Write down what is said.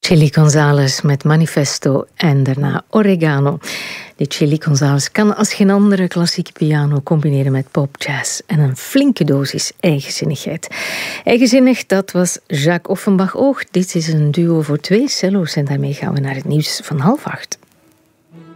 Chili González met Manifesto en daarna Oregano. De Chili González kan als geen andere klassieke piano combineren met popjazz en een flinke dosis eigenzinnigheid. Eigenzinnig, dat was Jacques Offenbach ook. Dit is een duo voor 2 cello's en daarmee gaan we naar het nieuws van 7:30.